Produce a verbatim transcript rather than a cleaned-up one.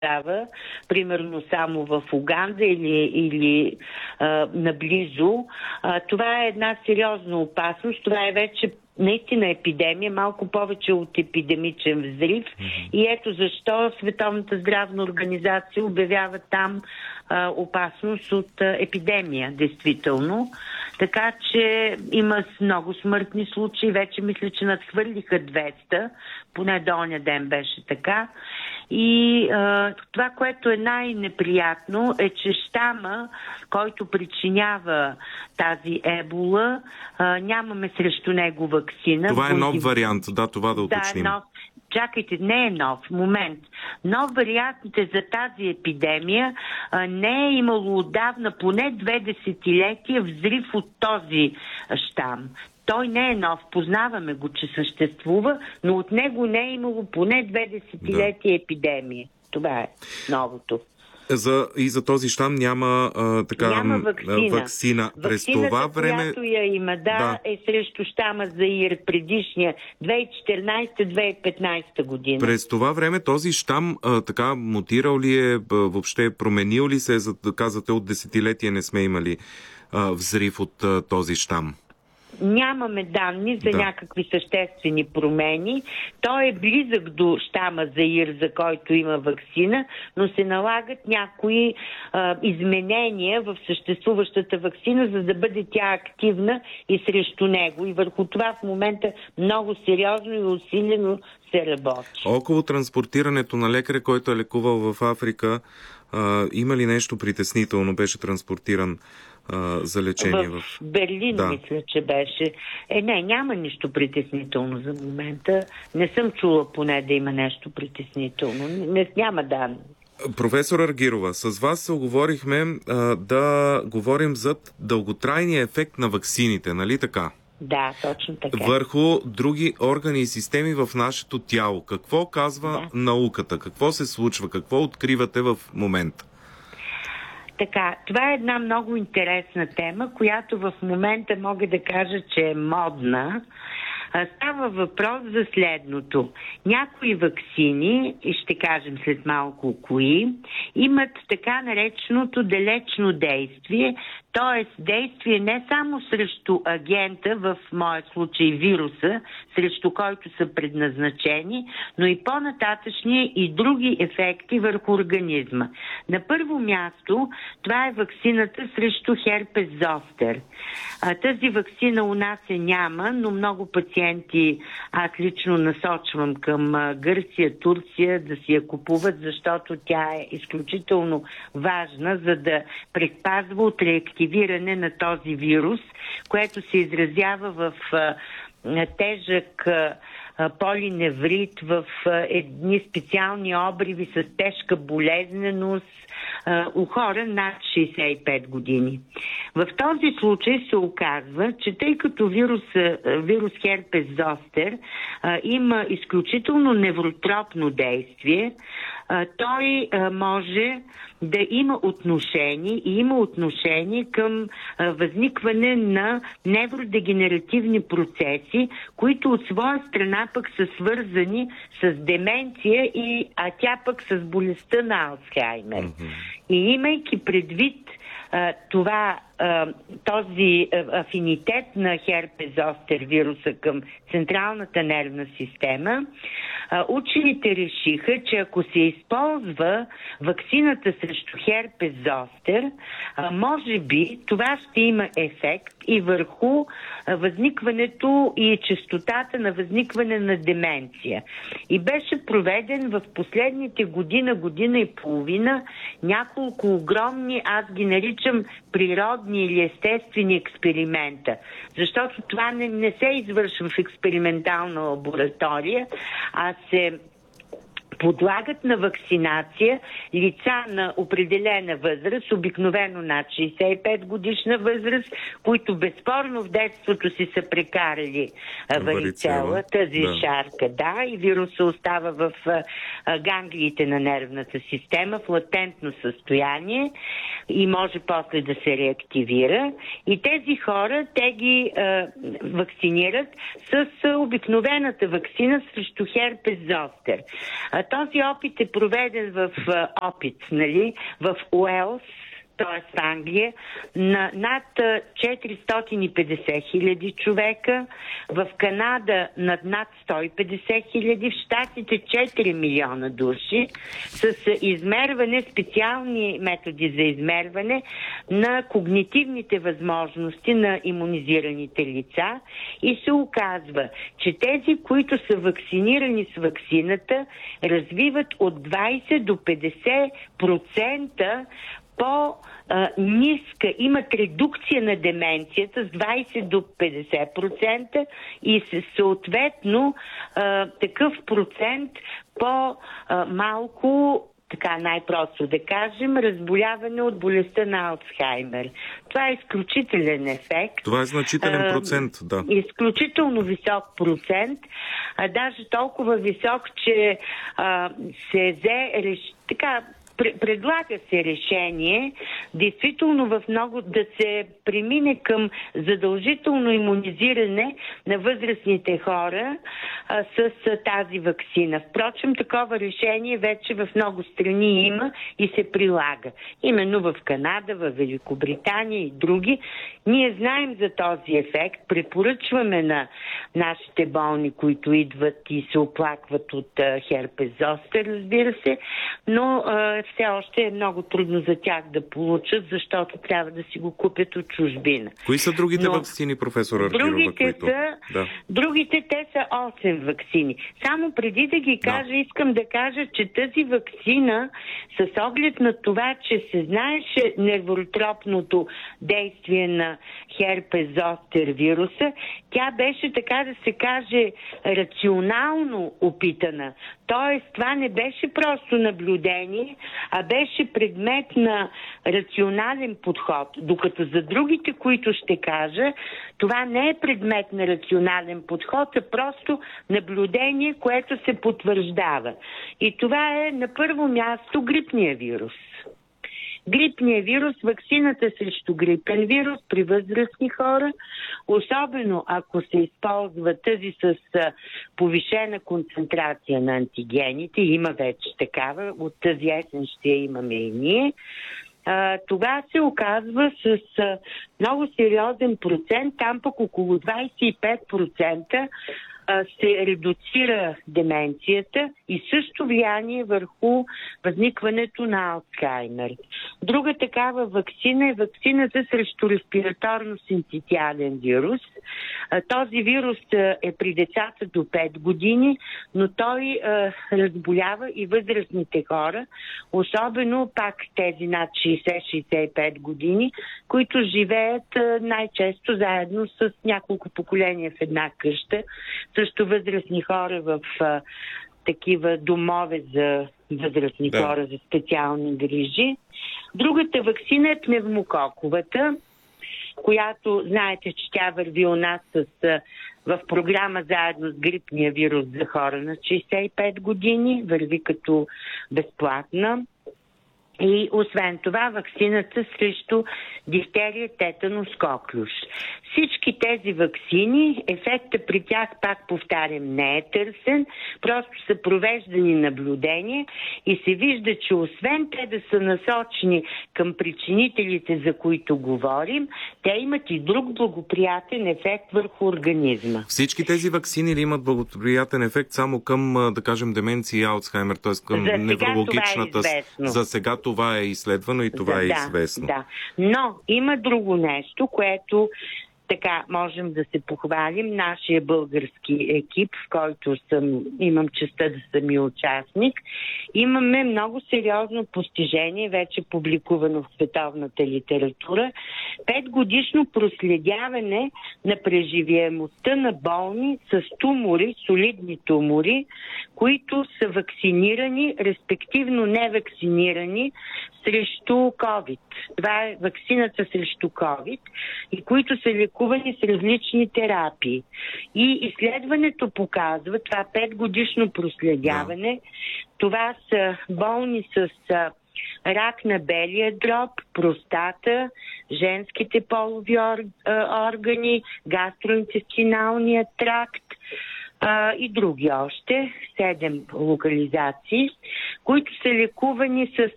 държава, примерно само в Уганда или, или а, наблизо. А, това е една сериозна опасност. Това е вече наистина епидемия, малко повече от епидемичен взрив. Mm-hmm. И ето защо Световната здравна организация обявява там а, опасност от а, епидемия, действително. Така че има много смъртни случаи. Вече мисля, че надхвърлиха двеста. Поне до оня ден беше така. И а, това, което е най-неприятно, е, че щама, който причинява тази ебола, а, нямаме срещу него ваксина. Това е нов вариант, да, това да уточним. Да, нов. Чакайте, не е нов. Момент. Нов вариант за тази епидемия а, не е имало отдавна поне две десетилетия взрив от този щам. Той не е нов, познаваме го, че съществува, но от него не е имало поне две десетилетия да. епидемия. Това е новото. За, и за този щам няма, а, така, няма ваксина. ваксина. През това време... която я има, да, да, е срещу щама Заир предишния две хиляди и четиринадесета - две хиляди и петнадесета година. През това време този щам а, така мутирал ли е, въобще променил ли се, за да казвате от десетилетия не сме имали а, взрив от а, този щам? Нямаме данни за да. някакви съществени промени. Той е близък до щама Заир, за който има ваксина, но се налагат някои а, изменения в съществуващата ваксина, за да бъде тя активна и срещу него. И върху това в момента много сериозно и усилено се работи. Около транспортирането на лекаря, който е лекувал в Африка, а, има ли нещо притеснително? Беше транспортиран за лечение в... В Берлин, да. Мисля, че беше. Е, не, няма нищо притеснително за момента. Не съм чула поне да има нещо притеснително. Не, няма данни. Професор Аргирова, с вас се оговорихме а, да говорим за дълготрайния ефект на ваксините, нали така? Да, точно така. Върху други органи и системи в нашето тяло. Какво казва да. науката? Какво се случва? Какво откривате в момента? Така, това е една много интересна тема, която в момента мога да кажа, че е модна. Става въпрос за следното. Някои ваксини, и ще кажем след малко кои, имат така нареченото далечно действие, т.е. действие не само срещу агента, в моя случай вируса, срещу който са предназначени, но и по-нататъчни и други ефекти върху организма. На първо място, това е ваксината срещу херпес зостер. Тази ваксина у нас е няма, но много пациенти аз лично насочвам към Гърция, Турция да си я купуват, защото тя е изключително важна, за да предпазва от реактивиране на този вирус, което се изразява в тежък полиневрит, в едни специални обриви с тежка болезненост у хора над шейсет и пет години. В този случай се оказва, че тъй като вирус, вирус херпес зостер има изключително невротропно действие, той може да има отношение и има отношение към възникване на невродегенеративни процеси, които от своя страна пък са свързани с деменция, и, а тя пък с болестта на Алцхаймер. Mm-hmm. И имайки предвид а, това, а, този а, афинитет на херпес зостер вируса към централната нервна система, а, учените решиха, че ако се използва ваксината срещу херпес зостер, а, може би това ще има ефект и върху а, възникването и честотата на възникване на деменция. И беше проведен в последните година, година и половина няколко огромни, аз ги наричам природни или естествени експеримента. Защото това не, не се извършва в експериментална лаборатория, а се подлагат на вакцинация лица на определена възраст, обикновено над шейсет и пет годишна възраст, които безспорно в детството си са прекарали варицела, тази да. шарка, да, и вируса остава в а, ганглиите на нервната система в латентно състояние и може после да се реактивира. И тези хора, те ги а, вакцинират с а, обикновената вакцина срещу херпес зостер. А, Този опит е проведен в опит, нали, в Уелс, т.е. в Англия, на над четиристотин и петдесет хиляди човека, в Канада над над сто и петдесет хиляди, в Щатите четири милиона души, с измерване, специални методи за измерване на когнитивните възможности на имунизираните лица, и се оказва, че тези, които са вакцинирани с ваксината, развиват от двайсет до петдесет процента по-ниска, имат редукция на деменцията с двайсет до петдесет процента и съответно такъв процент по-малко, така най-просто да кажем, разболяване от болестта на Алцхаймер. Това е изключителен ефект. Това е значителен процент, да. Изключително висок процент, а даже толкова висок, че а, се взе реш... така предлага се решение действително в много да се премине към задължително имунизиране на възрастните хора а, с а, тази ваксина. Впрочем, такова решение вече в много страни има и се прилага. Именно в Канада, в Великобритания и други. Ние знаем за този ефект, препоръчваме на нашите болни, които идват и се оплакват от а, херпес зостер, разбира се, но а, все още е много трудно за тях да получат, защото трябва да си го купят от чужбина. Кои са другите Но, ваксини, професор Аргирова? Другите, които... са, да. другите те са осем ваксини. Само преди да ги кажа, да. искам да кажа, че тази ваксина, с оглед на това, че се знаеше нервотропното действие на херпес зостер вируса, тя беше, така да се каже, рационално опитана. Тоест, това не беше просто наблюдение, а беше предмет на рационален подход. Докато за другите, които ще кажа, това не е предмет на рационален подход, а просто наблюдение, което се потвърждава. И това е на първо място грипния вирус. Грипния вирус, ваксината срещу грипен вирус при възрастни хора, особено ако се използва тази с повишена концентрация на антигените, има вече такава, от тази есен ще я имаме и ние, това се оказва с много сериозен процент, там пък около двайсет и пет процента се редуцира деменцията и също влияние върху възникването на Алцхаймер. Друга такава ваксина е ваксината срещу респираторно-синцитиален вирус. Този вирус е при децата до пет години, но той разболява и възрастните хора, особено пак тези над шейсет до шейсет и пет години, които живеят най-често заедно с няколко поколения в една къща, също възрастни хора в а, такива домове за възрастни да. хора за специални грижи. Другата ваксина е пневмококовата, която знаете, че тя върви у нас с, а, в програма заедно с грипния вирус за хора на шейсет и пет години, върви като безплатна. И освен това, ваксината срещу дифтерия, тетанус, коклюш. Всички тези ваксини, ефекта при тях, пак повтарям, не е търсен, просто са провеждани наблюдения и се вижда, че освен те да са насочени към причинителите, за които говорим, те имат и друг благоприятен ефект върху организма. Всички тези ваксини ли имат благоприятен ефект само към, да кажем, деменция и Алцхаймер, т.е. към за неврологичната... Е за сега това е изследвано и това да, е известно. Да, но има друго нещо, което така можем да се похвалим. Нашия български екип, в който съм, имам честта да съм и участник, имаме много сериозно постижение, вече публикувано в световната литература. Петгодишно проследяване на преживяемостта на болни с тумори, солидни тумори, които са вакцинирани, респективно невакцинирани срещу COVID. Това е ваксината срещу COVID и които са лекувани с различни терапии. И изследването показва, това петгодишно проследяване, това са болни с рак на белия дроб, простата, женските полови органи, гастроинтестиналния тракт, а, и други още, седем локализации, които са лекувани с